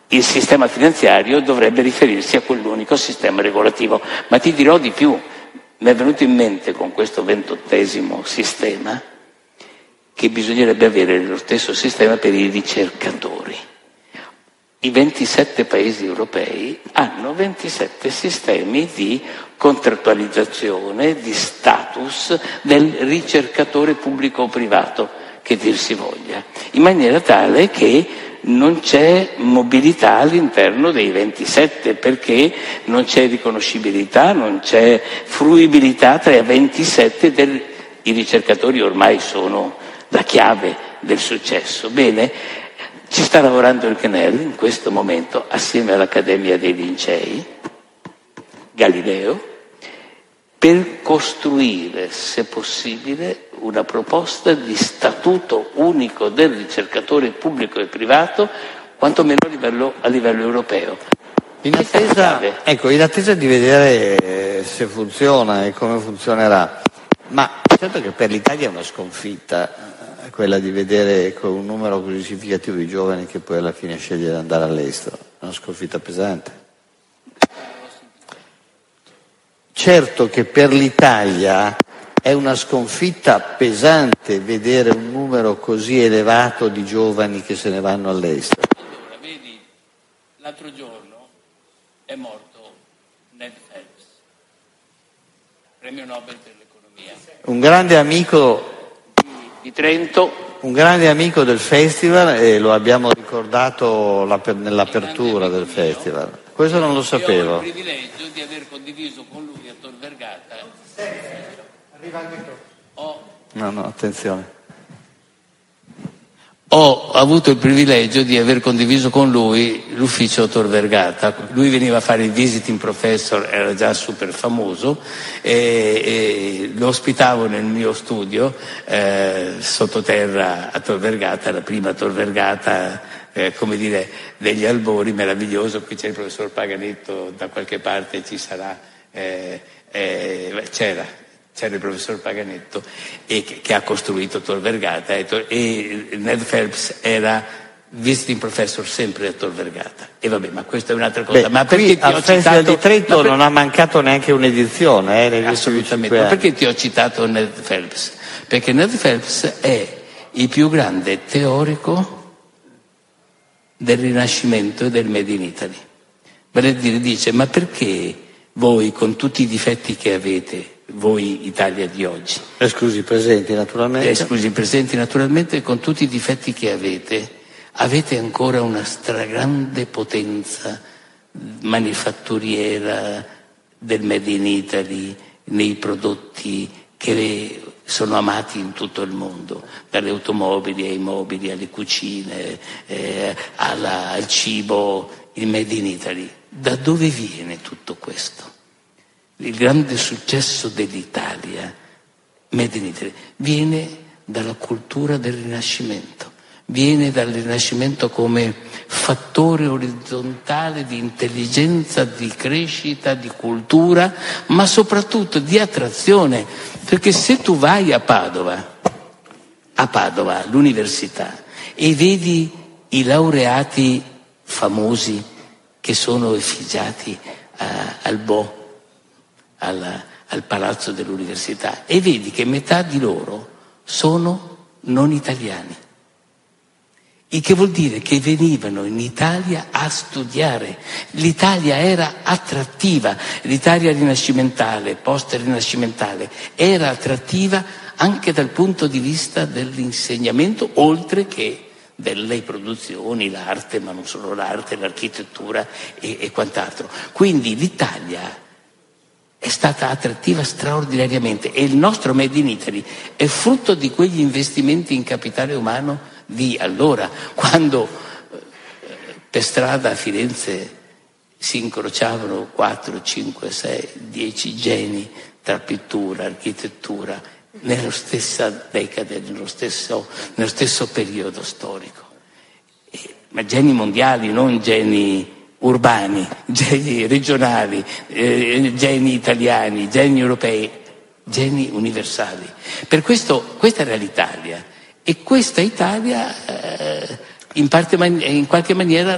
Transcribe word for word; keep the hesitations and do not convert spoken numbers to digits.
il sistema finanziario dovrebbe riferirsi a quell'unico sistema regolativo. Ma ti dirò di più, mi è venuto in mente con questo ventottesimo sistema che bisognerebbe avere lo stesso sistema per i ricercatori. I ventisette paesi europei hanno ventisette sistemi di contrattualizzazione, di status del ricercatore pubblico o privato, che dir si voglia, in maniera tale che non c'è mobilità all'interno dei ventisette, perché non c'è riconoscibilità, non c'è fruibilità tra i ventisette. Del... I ricercatori ormai sono la chiave del successo. Bene, ci sta lavorando il C N E L in questo momento assieme all'Accademia dei Lincei, Galileo, per costruire, se possibile, una proposta di statuto unico del ricercatore pubblico e privato, quantomeno a livello, a livello europeo. In attesa, ecco, in attesa di vedere se funziona e come funzionerà, ma certo che per l'Italia è una sconfitta quella di vedere con un numero così significativo di giovani che poi alla fine sceglie di andare all'estero, è una sconfitta pesante. Certo che per l'Italia è una sconfitta pesante vedere un numero così elevato di giovani che se ne vanno all'estero. Allora, vedi, l'altro giorno è morto Ned Phelps, premio Nobel per l'economia. Un grande amico di, di Trento. Un grande amico del festival, e lo abbiamo ricordato nell'apertura del festival. Questo non lo sapevo. Io ho il privilegio di aver condiviso con lui a Tor Vergata. Arriva il microfono. Ho... No, no, attenzione. Ho avuto il privilegio di aver condiviso con lui l'ufficio a Tor Vergata. Lui veniva a fare il visiting professor, era già super famoso, e, e lo ospitavo nel mio studio eh, sottoterra a Tor Vergata, la prima Tor Vergata, eh, come dire, degli albori, meraviglioso. Qui c'è il professor Paganetto, da qualche parte ci sarà, eh, eh, c'era. C'era il professor Paganetto e che, che ha costruito Tor Vergata, e, e Ned Phelps era visiting professor sempre a Tor Vergata. E vabbè, ma questa è un'altra cosa. Beh, ma perché qui ti al ho Festival citato, di Trento per... non ha mancato neanche un'edizione, eh, assolutamente. Ma perché ti ho citato Ned Phelps? Perché Ned Phelps è il più grande teorico del Rinascimento e del Made in Italy. Vale a dire, dice, ma perché voi, con tutti i difetti che avete, voi Italia di oggi, esclusi presenti naturalmente, esclusi presenti naturalmente, con tutti i difetti che avete, avete ancora una stragrande potenza manifatturiera del Made in Italy, nei prodotti che sono amati in tutto il mondo, dalle automobili ai mobili, alle cucine, eh, alla, al cibo, il Made in Italy. Da dove viene tutto questo? Il grande successo dell'Italia, Made in Italy, viene dalla cultura del Rinascimento, viene dal Rinascimento come fattore orizzontale di intelligenza, di crescita, di cultura, ma soprattutto di attrazione, perché se tu vai a Padova, a Padova, all'università, e vedi i laureati famosi che sono effigiati a, al Bo, Al, al palazzo dell'università, e vedi che metà di loro sono non italiani, il che vuol dire che venivano in Italia a studiare. L'Italia era attrattiva, l'Italia rinascimentale, post-rinascimentale, era attrattiva anche dal punto di vista dell'insegnamento, oltre che delle produzioni, l'arte, ma non solo l'arte, l'architettura e, e quant'altro. Quindi l'Italia è stata attrattiva straordinariamente, e il nostro Made in Italy è frutto di quegli investimenti in capitale umano di allora, quando per strada a Firenze si incrociavano quattro, cinque, sei, dieci geni tra pittura, architettura, nella stessa decada, nello stesso, nello stesso periodo storico. E, ma geni mondiali, non geni urbani, geni regionali, eh, geni italiani, geni europei, geni universali. Per questo questa era l'Italia, e questa Italia eh, in, parte, in qualche maniera